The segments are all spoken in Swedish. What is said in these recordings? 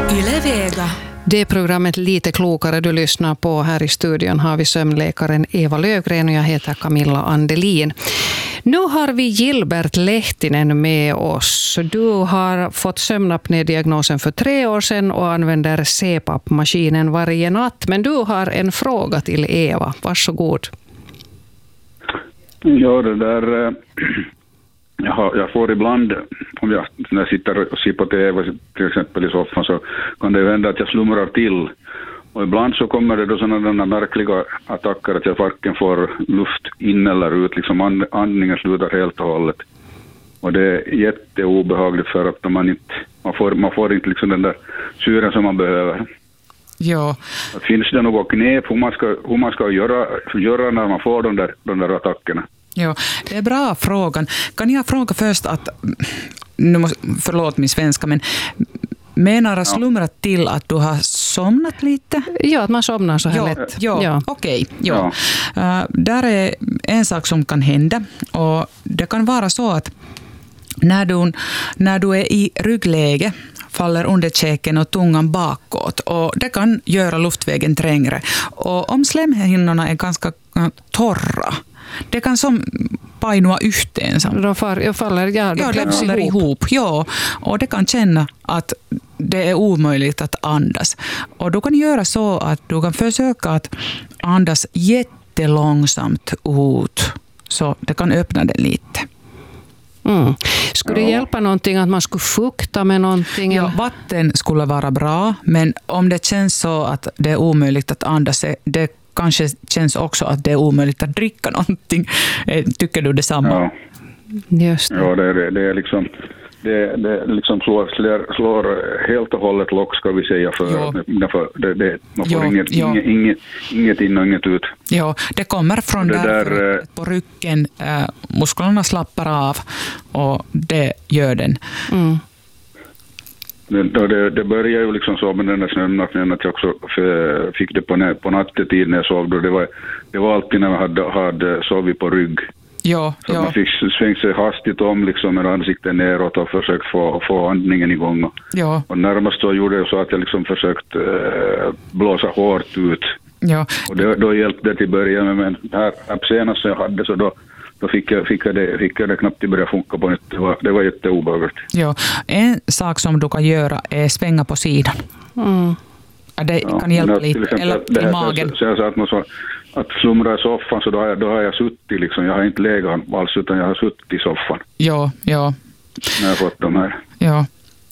Yle Vega. Det programmet Lite klokare du lyssnar på. Här i studion har vi sömnläkaren Eva Löfgren och jag heter Camilla Andelin. Nu har vi Gilbert Lehtinen med oss. Du har fått sömnapné-diagnosen för 3 år sedan och använder CPAP-maskinen varje natt. Men du har en fråga till Eva. Varsågod. Ja, det där... Jag får ibland, om när jag sitter och ser på tv till exempel i soffan, så kan det ju hända att jag slumrar till. Och ibland så kommer det då sådana märkliga attacker att jag varken får luft in eller ut, liksom andningen slutar helt och hållet. Och det är jätteobehagligt för att man får inte liksom den där syren som man behöver. Ja. Finns det något knep hur man ska göra när man får de där attackerna? Ja, det är bra frågan. Kan jag fråga först att, förlåt min svenska, men menar att slumra till att du har somnat lite? Ja, att man somnar så här lätt. Ja. Okej. Ja. Där är en sak som kan hända, och det kan vara så att när du är i ryggläge faller underkäken och tungan bakåt, och det kan göra luftvägen trängre. Och om slemhinnorna är ganska torra, det kan som painua yhteensä. De faller ihop. Ja, och det kan känna att det är omöjligt att andas. Och du kan göra så att du kan försöka att andas jättelångsamt ut, så det kan öppna det lite. Skulle det hjälpa någonting att man skulle fukta med någonting? Ja, vatten skulle vara bra, men om det känns så att det är omöjligt att andas, det kanske känns också att det är omöjligt att dricka någonting. Tycker du detsamma? Ja. Just det. Ja, det är liksom... Det liksom slår helt och hållet lock, ska vi säga, man får inget in och inget ut. Ja, det kommer från där på ryggen, musklerna slappar av, och det gör den. Det började ju liksom så med den där snönatten att jag också fick det på nattetid när jag sov. Det var alltid när jag hade sovit på rygg. Ja, så man fick svänga sig hastigt om liksom med ansiktet neråt och försökt få andningen igång. Ja. Och närmast så gjorde jag så att jag liksom försökt blåsa hårt ut. Ja. Och då hjälpte det till början, men här senast jag hade så då fick jag det knappt att börja funka på nytt. Det var jätteobehagligt. Ja. En sak som du kan göra är svänga på sidan. Det kan hjälpa lite, eller till magen. Så jag sa att slumra i soffan, så då har jag suttit liksom. Jag har inte legat alls, utan jag har suttit i soffan. Ja. När jag fått de här. Ja.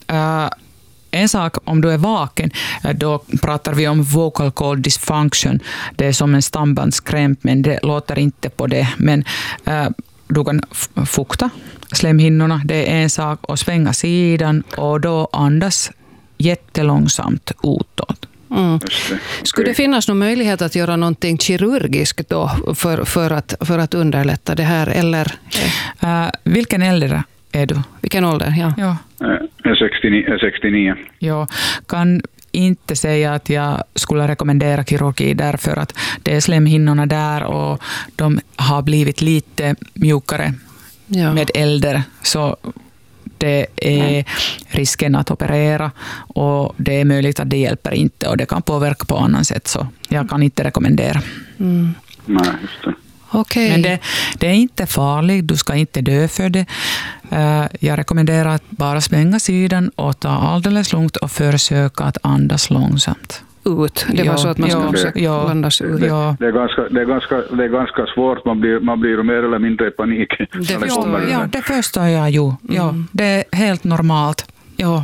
En sak, om du är vaken, då pratar vi om vocal cord dysfunction. Det är som en stambandskrämp, men det låter inte på det. Men du kan fukta slemhinnorna, det är en sak, och svänga sidan, och då andas jättelångsamt utåt. Skulle det finnas någon möjlighet att göra någonting kirurgiskt då för att underlätta det här, eller? Vilken äldre är du? Vilken ålder? Ja. Jag är 69. Ja, kan inte säga att jag skulle rekommendera kirurgi, därför att det är slemhinnorna där och de har blivit lite mjukare med äldre, så det är risken att operera, och det är möjligt att det hjälper inte, och det kan påverka på annat sätt, så jag kan inte rekommendera. Nej, just det. Okay. Men det är inte farligt, du ska inte dö för det. Jag rekommenderar att bara svänga sidan och ta alldeles lugnt och försöka att andas långsamt. Ut. Det var så att man ska försöka andas ut. Det är ganska svårt, man blir mer eller mindre i panik. Det förstår jag ju. Ja, det är helt normalt. Ja.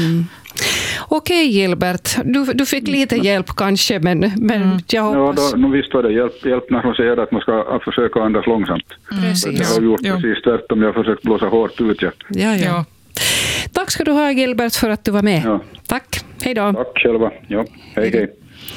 Okej, Gilbert, du fick lite hjälp kanske, men jag hoppas... Ja, visst var det hjälp när hon säger att man ska försöka andas långsamt. Precis. Jag har gjort precis tvärtom, jag har försökt blåsa hårt ut. Ja. Tack ska du ha, Gilbert, för att du var med. Ja. Tack, hej då. Tack själva. Ja, hej.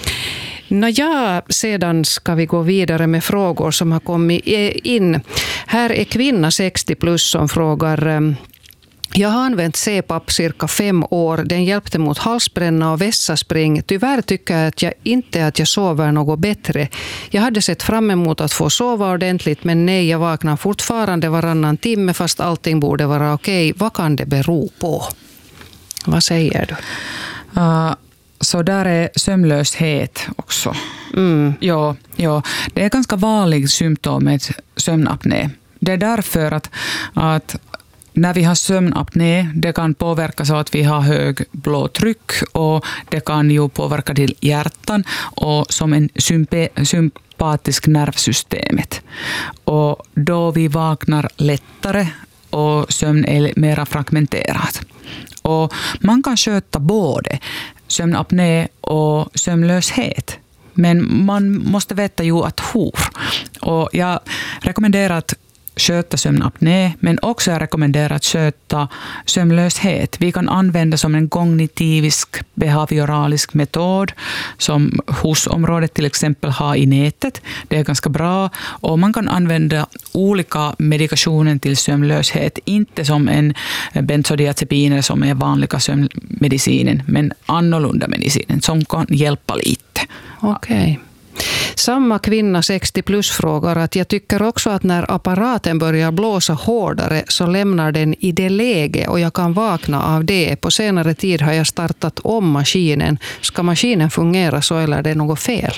Sedan ska vi gå vidare med frågor som har kommit in. Här är kvinna 60 plus som frågar... Jag har använt CPAP cirka 5 år. Den hjälpte mot halsbränna och vässaspring. Tyvärr tycker jag att jag sover något bättre. Jag hade sett fram emot att få sova ordentligt, men nej, jag vaknar fortfarande varannan timme fast allting borde vara okej. Vad kan det bero på? Vad säger du? Så där är sömnlöshet också. Ja, det är ganska vanligt symptom med sömnapné. Det är därför att när vi har sömnapné, det kan påverka så att vi har hög blodtryck och det kan ju påverka till hjärtan och som en sympatisk nervsystemet. Och då vi vaknar lättare och sömn är mera fragmenterat. Och man kan sköta både sömnapné och sömnlöshet. Men man måste veta ju att hur. Och jag rekommenderar att sköta sömnapné, men också jag rekommenderar att sköta sömnlöshet. Vi kan använda som en kognitivisk behavioralisk metod som HUS-området till exempel har i nätet. Det är ganska bra och man kan använda olika medikationer till sömnlöshet, inte som en benzodiazepiner som är vanliga sömnmedicinen, men annorlunda medicinen som kan hjälpa lite. Okej. Samma kvinna 60 plus frågar att jag tycker också att när apparaten börjar blåsa hårdare så lämnar den i det läge och jag kan vakna av det. På senare tid har jag startat om maskinen. Ska maskinen fungera så eller är det något fel?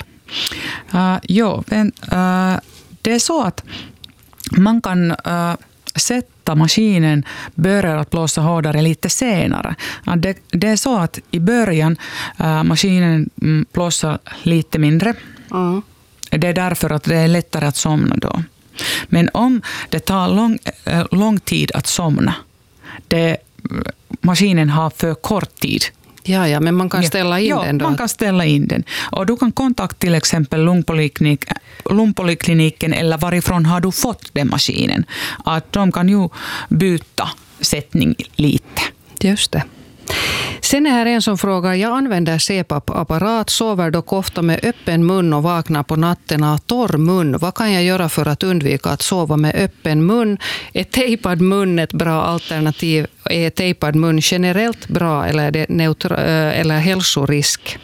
Det är så att man kan sätta maskinen börjar att blåsa hårdare lite senare. Det är så att i början maskinen blåser lite mindre. Det är därför att det är lättare att somna då. Men om det tar lång tid att somna, maskinen har för kort tid. Ja, men man kan ställa in den då? Ja, man kan ställa in den. Och du kan kontakta till exempel lungpolikliniken eller varifrån har du fått den maskinen. Att de kan ju byta sättning lite. Just det. Sen är här en som frågar, jag använder CPAP-apparat, sover dock ofta med öppen mun och vaknar på natten av torr mun. Vad kan jag göra för att undvika att sova med öppen mun? Är tejpad mun ett bra alternativ? Är tejpad mun generellt bra eller är det eller hälsorisk?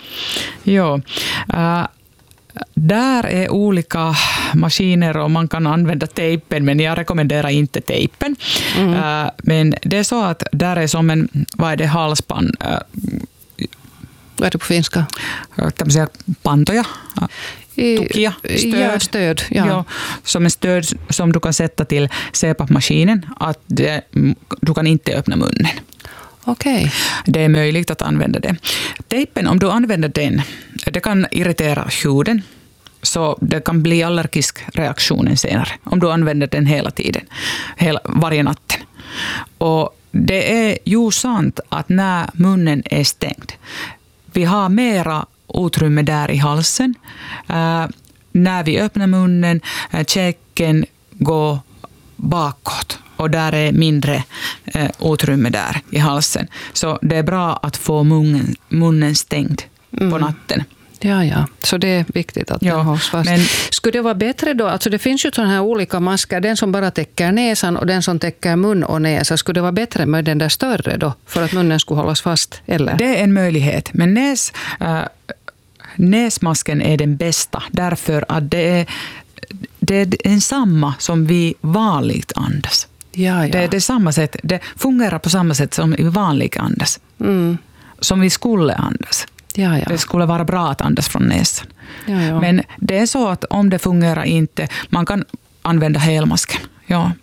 Där är olika maskiner och man kan använda tejpen, men jag rekommenderar inte tejpen. Men det är så att där är som en, vad är det, halsband? Vad är det på finska? Tämmöisiä pantoja. Tukia, stöd. Som en stöd som du kan sätta till CPAP-maskinen, att du kan inte öppna munnen. Okej. Det är möjligt att använda det. Tejpen, om du använder den, det kan irritera huden. Så det kan bli allergisk reaktion senare om du använder den hela tiden, varje natten. Och det är ju sant att när munnen är stängd, vi har mera utrymme där i halsen. När vi öppnar munnen, käken går bakåt. Och där är mindre utrymme där i halsen. Så det är bra att få munnen stängd på natten. Ja. Så det är viktigt att den hålls fast. Men skulle det vara bättre då? Alltså det finns ju sådana här olika masker. Den som bara täcker näsan och den som täcker mun och näsa. Skulle det vara bättre med den där större då? För att munnen skulle hållas fast? Eller? Det är en möjlighet. Men näsmasken är den bästa. Därför att det är samma som vi vanligt andas. Ja. Det är samma sätt. Det fungerar på samma sätt som vi vanligt andas. Som vi skulle andas. Ja. Det skulle vara bra att andas från näsan. Ja. Men det är så att om det fungerar inte, man kan använda helmasken. Ja.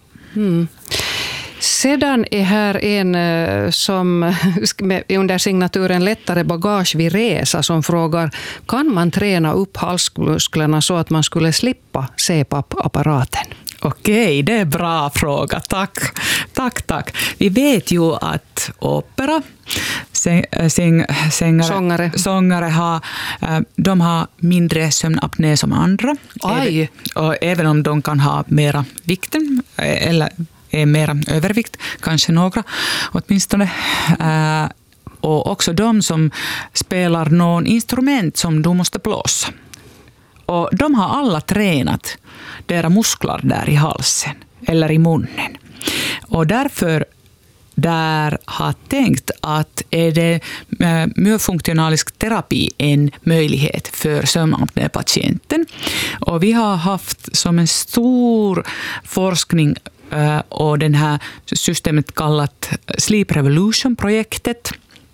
Sedan är här en som under signaturen lättare bagage vid resa som frågar, kan man träna upp halsmusklerna så att man skulle slippa CPAP-apparaten? Okej, det är en bra fråga. Tack. Vi vet ju att opera, sångare de har mindre sömnapné som andra. Aj. Och även om de kan ha mera vikten eller är mera övervikt, kanske några åtminstone. Och också de som spelar någon instrument som du måste blåsa. Och de har alla tränat deras muskler där i halsen eller i munnen. Och därför där har tänkt att är det myofunktionalisk terapi en möjlighet för sömnapné-patienten. Och vi har haft som en stor forskning och den här systemet kallat Sleep Revolution-projektet.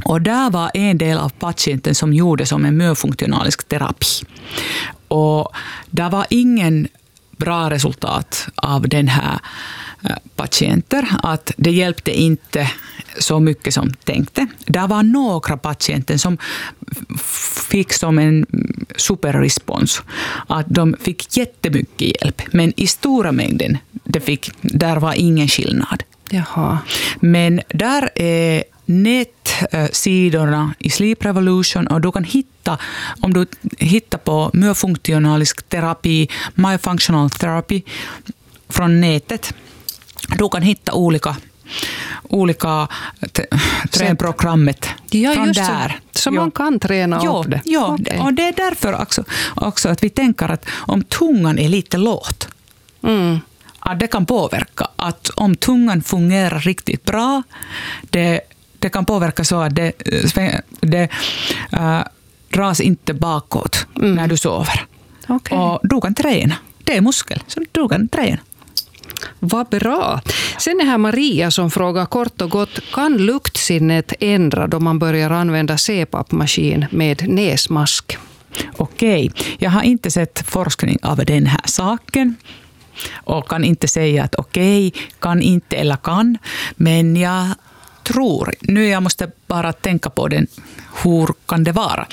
Och där var en del av patienten som gjorde som en myofunktionalisk terapi. Och där var ingen bra resultat av den här patienter, att det hjälpte inte så mycket som tänkte. Det var några patienter som fick som en superrespons, att de fick jättemycket hjälp, men i stora mängden där var ingen skillnad. Jaha. Men där är nätsidorna i Sleep Revolution, och du kan hitta, om du hittar på myofunktionalisk terapi, myofunctional therapy från nätet, du kan hitta olika träningsprogrammet från just där. Så man kan träna upp det. Ja, okay. Och det är därför också att vi tänker att om tungan är lite lågt, att det kan påverka. Att om tungan fungerar riktigt bra, det kan påverka så att det dras inte bakåt när du sover. Okay. Och du kan träna. Det är muskel, så du kan träna. Vad bra. Sen är här Maria som frågar kort och gott, kan luktsinnet ändra då man börjar använda CPAP-maskin med näsmask? Okej, jag har inte sett forskning av den här saken och kan inte säga att okej, kan inte eller kan, men jag tror, nu jag måste bara tänka på den, hur kan det vara?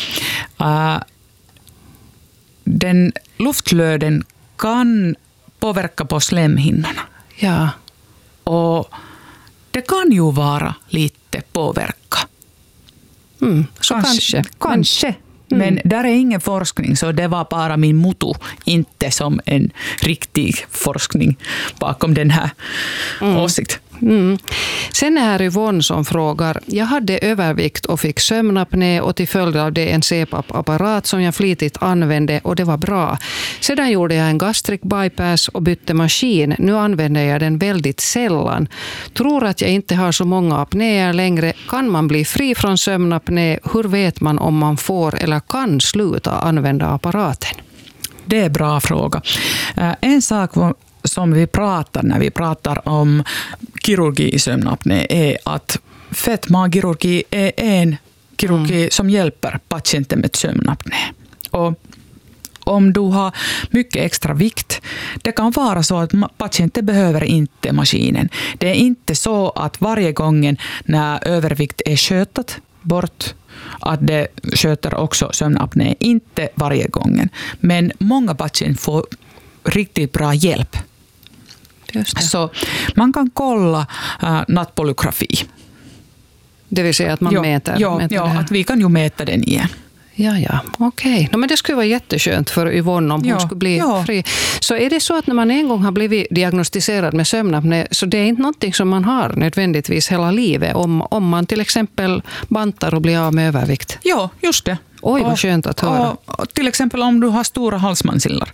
Den luftflöden kan påverka på slemhinnorna. Ja. Och det kan ju vara lite påverka. Så kanske. Men där är ingen forskning, så det var bara min mutu, inte som en riktig forskning bakom den här åsikten. Sen är här Yvonne som frågar, jag hade övervikt och fick sömnapné och till följd av det en CPAP-apparat som jag flitigt använde och det var bra. Sedan gjorde jag en gastric bypass och bytte maskin. Nu använder jag den väldigt sällan. Tror att jag inte har så många apnéer längre. Kan man bli fri från sömnapné? Hur vet man om man får eller kan sluta använda apparaten? Det är en bra fråga. En sak som vi pratar när vi pratar om kirurgi i sömnapné är att fetmakirurgi är en kirurgi som hjälper patienten med sömnapné. Och om du har mycket extra vikt, det kan vara så att patienten behöver inte maskinen. Det är inte så att varje gång när övervikt är skötat bort, att det sköter också sömnapné. Inte varje gång. Men många patienter får riktigt bra hjälp. Så man kan kolla nattpolygrafi. Det vill säga att man mäter det här. Att vi kan ju mäta den igen. Ja, okej. Men det skulle vara jätteskönt för Yvonne om hon skulle bli fri. Så är det så att när man en gång har blivit diagnostiserad med sömnapné, så det är inte någonting som man har nödvändigtvis hela livet om man till exempel bantar och blir av med övervikt? Ja, just det. Oj, vad skönt att höra. Och till exempel om du har stora halsmansillar.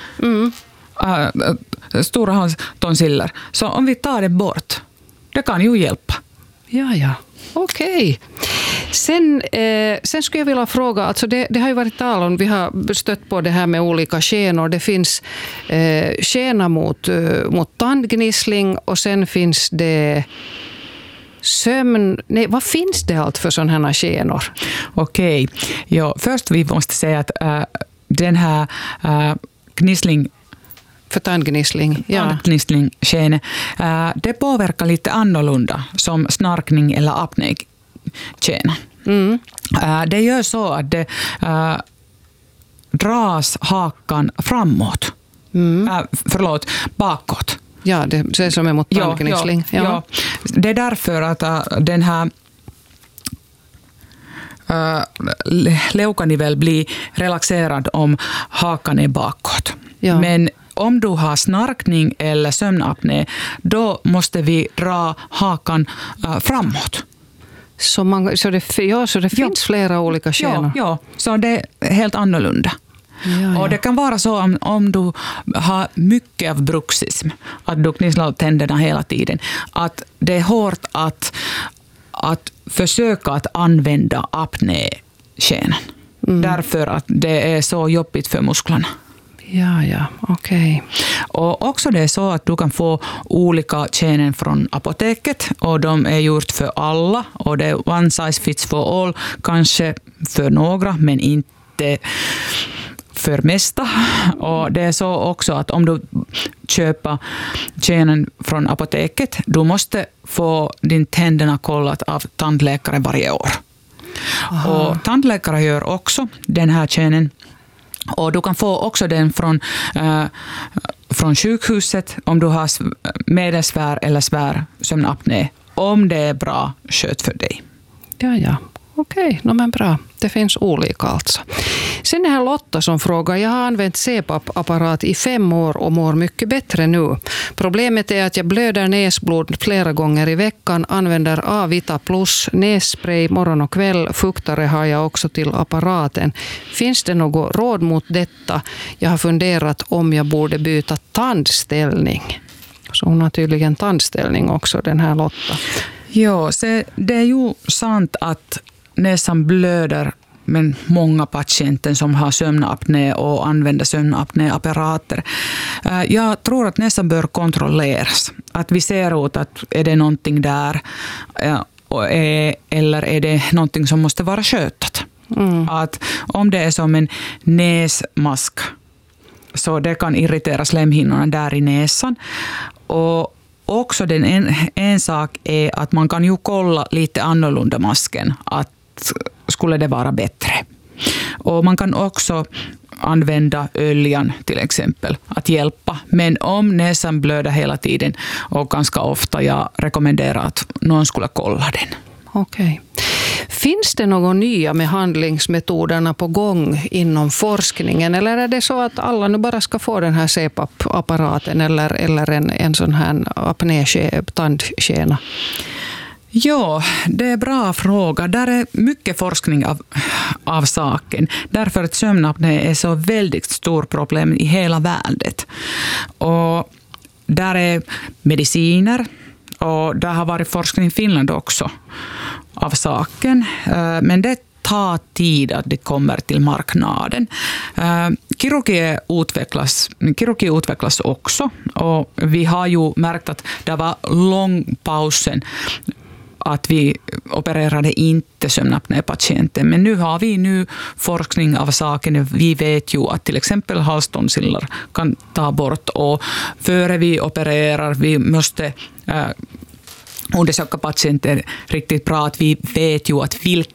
Stora halstonsiller. Så om vi tar det bort, det kan ju hjälpa. Ja. Okej. Sen skulle jag vilja fråga, alltså det har ju varit tal om, vi har stött på det här med olika skenor. Det finns skena mot tandgnissling och sen finns det vad finns det allt för sådana här skenor? Okej. Ja, först vi måste säga att den här gnissling för tandgnissling. Tandgnissling-skene. Det påverkar lite annorlunda som snarkning eller apné-skene. Det gör så att det dras hakan framåt. Bakåt. Ja, det är som är mot tandgnissling. Ja. Det är därför att den här leukanivel blir relaxerad om hakan är bakåt. Ja. Men om du har snarkning eller sömnapné, då måste vi dra hakan framåt. Så det finns flera olika skenor? Ja, så det är helt annorlunda. Ja. Och det kan vara så om du har mycket av bruxism, att du gnisslar tänderna hela tiden, att det är hårt att försöka att använda apné-skenen. Därför att det är så jobbigt för musklerna. Ja, okej. Och också det är så att du kan få olika kärnor från apoteket och de är gjort för alla och det är one size fits for all, kanske för några men inte för mesta. Och det är så också att om du köper kärnan från apoteket, du måste få din tänderna kollat av tandläkare varje år. Aha. Och tandläkare gör också den här kärnan. Och du kan få också den från sjukhuset om du har medelsvär eller svär sömnapné, om det är bra skött för dig. Ja. Okej, men bra. Det finns olika alltså. Sen är här Lotta som frågar, jag har använt CPAP-apparat i 5 år och mår mycket bättre nu. Problemet är att jag blöder näsblod flera gånger i veckan, använder A-vita plus, nässpray morgon och kväll, fuktare har jag också till apparaten. Finns det något råd mot detta? Jag har funderat om jag borde byta tandställning. Så hon har tydligen tandställning också, den här Lotta. Ja, det är ju sant att näsan blöder, men många patienter som har sömnapné och använder sömnapnéapparater. Jag tror att näsan bör kontrolleras. Att vi ser ut att är det någonting där eller är det någonting som måste vara skötat. Att om det är som en näsmask så det kan irritera slemhinnorna där i näsan. Och också en sak är att man kan ju kolla lite annorlunda masken, att skulle det vara bättre. Och man kan också använda oljan till exempel att hjälpa. Men om näsan blöder hela tiden och ganska ofta, jag rekommenderar att någon skulle kolla den. Okej. Finns det några nya behandlingsmetoderna på gång inom forskningen, eller är det så att alla nu bara ska få den här CPAP-apparaten eller en sån här apné-tandskena? Ja, det är en bra fråga. Där är mycket forskning av saken. Därför att sömnapné är så väldigt stort problem i hela världen. Och där är mediciner och där har varit forskning i Finland också av saken. Men det tar tid att det kommer till marknaden. Kirurgi utvecklas också. Och vi har ju märkt att det var lång pausen att vi opererade inte sömnapnépatienter. Men nu har vi forskning av saken. Vi vet ju att till exempel halstonsiller kan ta bort. Och före vi opererar, vi måste undersöka patienter riktigt bra. Att vi vet ju att vilka